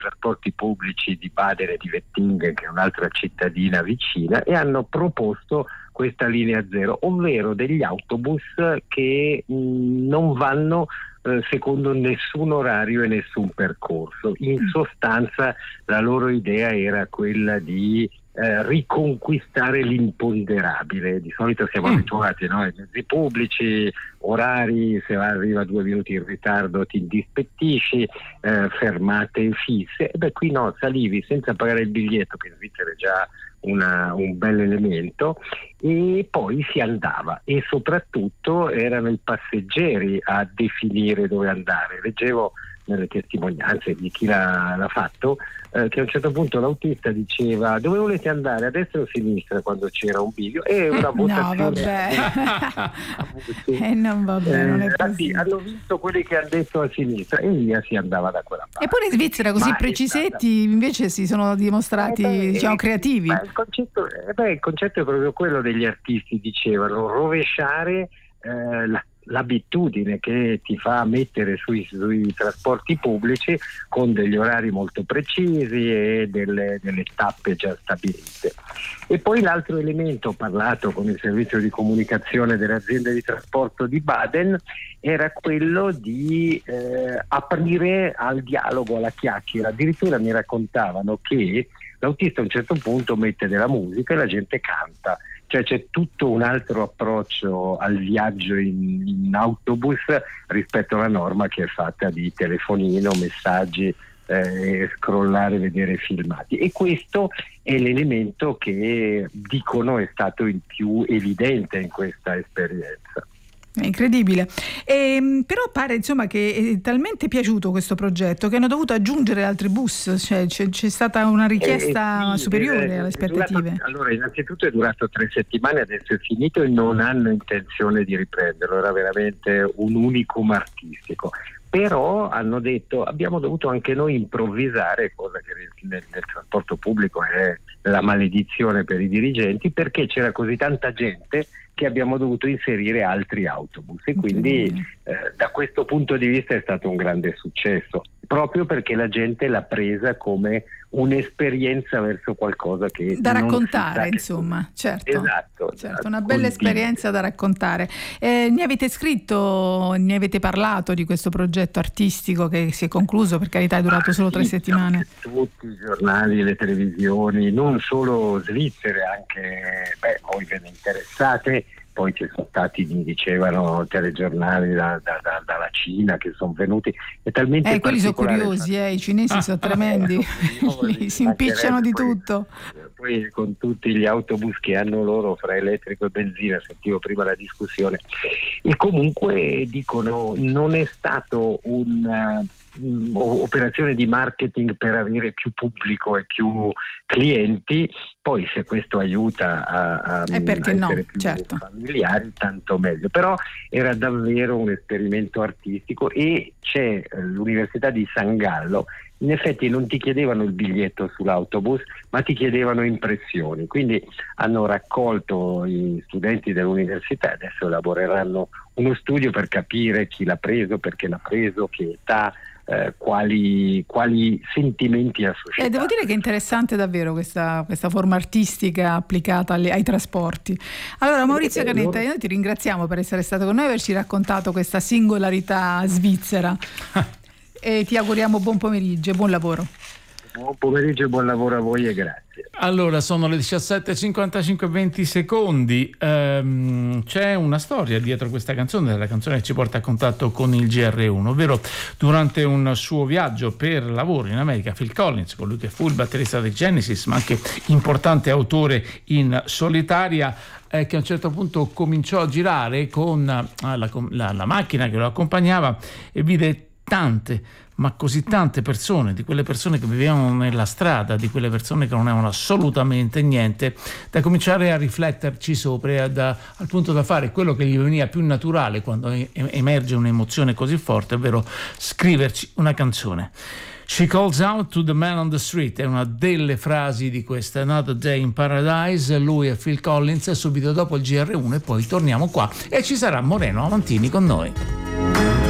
trasporti pubblici di Baden e di Wettingen, che è un'altra cittadina vicina, e hanno proposto questa linea zero, ovvero degli autobus che non vanno secondo nessun orario e nessun percorso. In sostanza la loro idea era quella di riconquistare l'imponderabile. Di solito siamo abituati, no? Ai mezzi pubblici, orari, se arriva 2 minuti in ritardo ti indispettisci, fermate fisse. Qui no, salivi senza pagare il biglietto, che in Svizzera è già un bel elemento, e poi si andava, e soprattutto erano i passeggeri a definire dove andare. Leggevo nelle testimonianze di chi l'ha fatto che a un certo punto l'autista diceva: dove volete andare, a destra o a sinistra, quando c'era un bivio, e una votazione. No, vabbè. Non va bene, non è così. Hanno visto quelli che hanno detto a sinistra e via si andava da quella parte. E poi in Svizzera così precisetti invece si sono dimostrati creativi. Il concetto è proprio quello degli artisti, dicevano: rovesciare l'abitudine che ti fa mettere sui trasporti pubblici con degli orari molto precisi e delle tappe già stabilite. E poi l'altro elemento, ho parlato con il servizio di comunicazione delle aziende di trasporto di Baden, era quello di aprire al dialogo, alla chiacchiera. Addirittura mi raccontavano che l'autista a un certo punto mette della musica e la gente canta. Cioè c'è tutto un altro approccio al viaggio in autobus rispetto alla norma che è fatta di telefonino, messaggi, scrollare, vedere filmati. E questo è l'elemento che dicono è stato il più evidente in questa esperienza. È incredibile, però pare insomma che è talmente piaciuto questo progetto che hanno dovuto aggiungere altri bus, cioè c'è stata una richiesta superiore alle aspettative. Allora, innanzitutto è durato 3 settimane, adesso è finito e non hanno intenzione di riprenderlo, era veramente un unicum artistico. Però hanno detto: abbiamo dovuto anche noi improvvisare, cosa che nel trasporto pubblico è la maledizione per i dirigenti, perché c'era così tanta gente che abbiamo dovuto inserire altri autobus, e quindi da questo punto di vista è stato un grande successo, proprio perché la gente l'ha presa come un'esperienza verso qualcosa che da raccontare, insomma, certo, una bella esperienza da raccontare. Ne avete scritto, ne avete parlato di questo progetto artistico che si è concluso, per carità è durato solo 3 settimane? Tutti i giornali, le televisioni, non solo svizzere, anche voi ve ne interessate. Poi ci sono stati, mi dicevano, telegiornali dalla Cina che sono venuti. È talmente quelli sono curiosi, i cinesi sono tremendi, si impicciano di tutto. Poi con tutti gli autobus che hanno loro fra elettrico e benzina, sentivo prima la discussione. E comunque dicono non è stato operazione di marketing per avere più pubblico e più clienti. Poi se questo aiuta a perché essere più familiari, tanto meglio. Però era davvero un esperimento artistico, e c'è l'Università di San Gallo. In effetti non ti chiedevano il biglietto sull'autobus, ma ti chiedevano impressioni. Quindi hanno raccolto i studenti dell'università e adesso elaboreranno uno studio per capire chi l'ha preso, perché l'ha preso, che età, quali sentimenti ha suscitato. Devo dire che è interessante davvero questa forma artistica applicata ai trasporti. Allora Maurizio Canetta, noi ti ringraziamo per essere stato con noi e averci raccontato questa singolarità svizzera e ti auguriamo buon pomeriggio e buon lavoro. Buon pomeriggio e buon lavoro a voi e grazie. Allora, sono le 17:55 20 secondi. C'è una storia dietro questa canzone, la canzone che ci porta a contatto con il GR1, ovvero durante un suo viaggio per lavoro in America, Phil Collins, colui che fu il batterista di Genesis, ma anche importante autore in solitaria, che a un certo punto cominciò a girare con la macchina che lo accompagnava e vide tante, ma così tante persone, di quelle persone che vivevano nella strada, di quelle persone che non avevano assolutamente niente, da cominciare a rifletterci sopra al punto da fare quello che gli veniva più naturale quando emerge un'emozione così forte, ovvero scriverci una canzone. She calls out to the man on the street è una delle frasi di questa Another Day in Paradise. Lui è Phil Collins, subito dopo il GR1 e poi torniamo qua e ci sarà Moreno Amantini con noi.